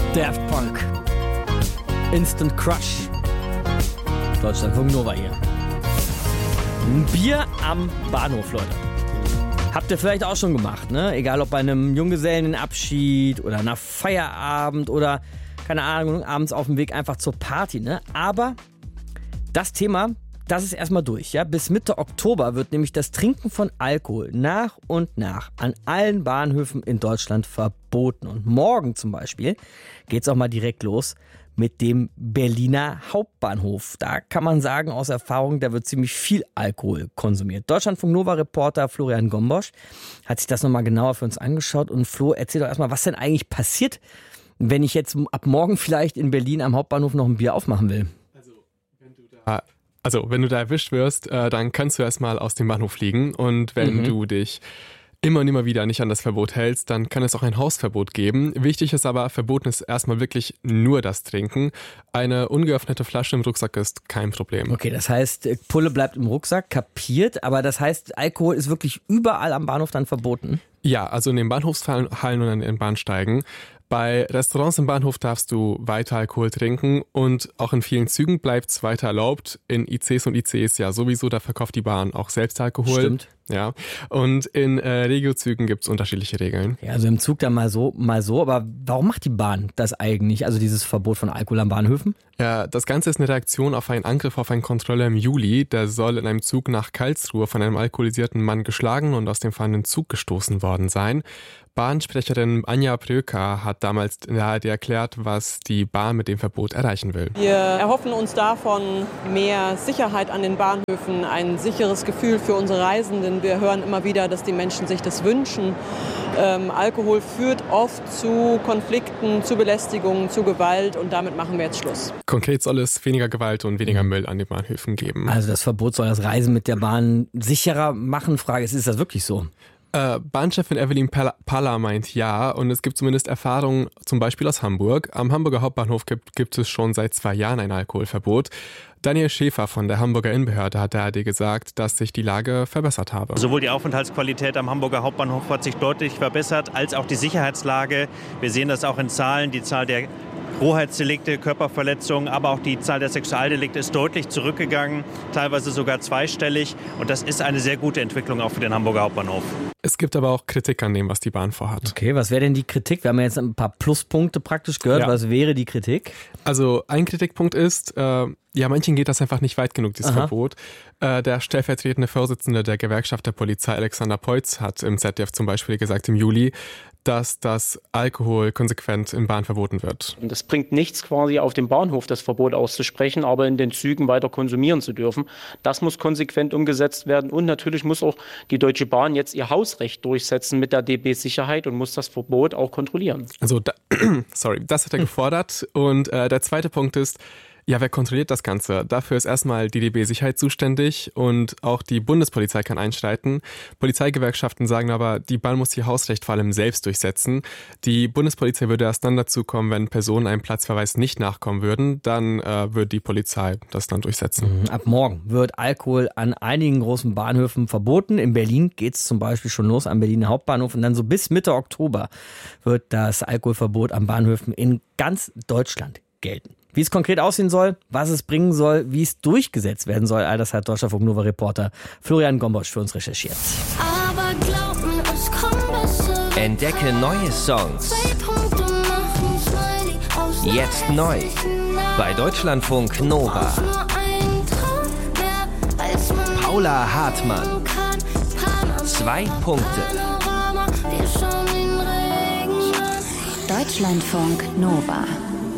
Daft Punk. Instant Crush. Deutschlandfunk Nova hier. Ein Bier am Bahnhof, Leute. Habt ihr vielleicht auch schon gemacht, ne? Egal ob bei einem Junggesellenabschied oder nach Feierabend oder, keine Ahnung, abends auf dem Weg einfach zur Party, ne? Aber das Thema, das ist erstmal durch, ja? Bis Mitte Oktober wird nämlich das Trinken von Alkohol nach und nach an allen Bahnhöfen in Deutschland verboten. Und morgen zum Beispiel geht's auch mal direkt los mit dem Berliner Hauptbahnhof. Da kann man sagen, aus Erfahrung, da wird ziemlich viel Alkohol konsumiert. Deutschlandfunk Nova-Reporter Florian Gombosch hat sich das nochmal genauer für uns angeschaut. Und Flo, erzähl doch erstmal, was denn eigentlich passiert, wenn ich jetzt ab morgen vielleicht in Berlin am Hauptbahnhof noch ein Bier aufmachen will. Wenn du da erwischt wirst, dann kannst du erstmal aus dem Bahnhof fliegen. Und wenn du dich immer und immer wieder nicht an das Verbot hältst, dann kann es auch ein Hausverbot geben. Wichtig ist aber, verboten ist erstmal wirklich nur das Trinken. Eine ungeöffnete Flasche im Rucksack ist kein Problem. Okay, das heißt, Pulle bleibt im Rucksack, kapiert. Aber das heißt, Alkohol ist wirklich überall am Bahnhof dann verboten? Ja, also in den Bahnhofshallen und an den Bahnsteigen. Bei Restaurants im Bahnhof darfst du weiter Alkohol trinken und auch in vielen Zügen bleibt es weiter erlaubt. In ICs und ICEs ja sowieso, da verkauft die Bahn auch selbst Alkohol. Stimmt. Ja. Und in Regiozügen gibt es unterschiedliche Regeln. Ja, also im Zug dann mal so. Aber warum macht die Bahn das eigentlich, also dieses Verbot von Alkohol an Bahnhöfen? Ja, das Ganze ist eine Reaktion auf einen Angriff auf einen Kontrolleur im Juli. Der soll in einem Zug nach Karlsruhe von einem alkoholisierten Mann geschlagen und aus dem fahrenden Zug gestoßen worden sein. Bahnsprecherin Anja Pröker hat damals in der ARD erklärt, was die Bahn mit dem Verbot erreichen will. Wir erhoffen uns davon mehr Sicherheit an den Bahnhöfen, ein sicheres Gefühl für unsere Reisenden. Wir hören immer wieder, dass die Menschen sich das wünschen. Alkohol führt oft zu Konflikten, zu Belästigungen, zu Gewalt und damit machen wir jetzt Schluss. Konkret soll es weniger Gewalt und weniger Müll an den Bahnhöfen geben. Also das Verbot soll das Reisen mit der Bahn sicherer machen. Frage ist das wirklich so? Bahnchefin Evelyn Palla meint ja, und es gibt zumindest Erfahrungen, zum Beispiel aus Hamburg. Am Hamburger Hauptbahnhof gibt es schon seit 2 Jahren ein Alkoholverbot. Daniel Schäfer von der Hamburger Innenbehörde hat der ARD gesagt, dass sich die Lage verbessert habe. Sowohl die Aufenthaltsqualität am Hamburger Hauptbahnhof hat sich deutlich verbessert, als auch die Sicherheitslage. Wir sehen das auch in Zahlen. Die Zahl der Rohheitsdelikte, Körperverletzungen, aber auch die Zahl der Sexualdelikte ist deutlich zurückgegangen, teilweise sogar zweistellig. Und das ist eine sehr gute Entwicklung auch für den Hamburger Hauptbahnhof. Es gibt aber auch Kritik an dem, was die Bahn vorhat. Okay, was wäre denn die Kritik? Wir haben ja jetzt ein paar Pluspunkte praktisch gehört. Ja. Was wäre die Kritik? Also ein Kritikpunkt ist, manchen geht das einfach nicht weit genug, dieses Verbot. Der stellvertretende Vorsitzende der Gewerkschaft der Polizei, Alexander Peutz, hat im ZDF zum Beispiel gesagt im Juli, dass das Alkohol konsequent in Bahn verboten wird. Das bringt nichts quasi auf dem Bahnhof das Verbot auszusprechen, aber in den Zügen weiter konsumieren zu dürfen. Das muss konsequent umgesetzt werden und natürlich muss auch die Deutsche Bahn jetzt ihr Hausrecht durchsetzen mit der DB Sicherheit und muss das Verbot auch kontrollieren. Also, das hat er gefordert. Und der zweite Punkt ist, ja, wer kontrolliert das Ganze? Dafür ist erstmal die DB Sicherheit zuständig und auch die Bundespolizei kann einschreiten. Polizeigewerkschaften sagen aber, die Bahn muss ihr Hausrecht vor allem selbst durchsetzen. Die Bundespolizei würde erst dann dazu kommen, wenn Personen einem Platzverweis nicht nachkommen würden. Dann würde die Polizei das dann durchsetzen. Ab morgen wird Alkohol an einigen großen Bahnhöfen verboten. In Berlin geht es zum Beispiel schon los am Berliner Hauptbahnhof. Und dann so bis Mitte Oktober wird das Alkoholverbot an Bahnhöfen in ganz Deutschland gelten. Wie es konkret aussehen soll, was es bringen soll, wie es durchgesetzt werden soll, all das hat Deutschlandfunk Nova-Reporter Florian Gombosch für uns recherchiert. Aber glaub mir, es kommt besser. Entdecke neue Songs. Jetzt neu. Bei Deutschlandfunk Nova. Paula Hartmann. 2 Punkte. Deutschlandfunk Nova.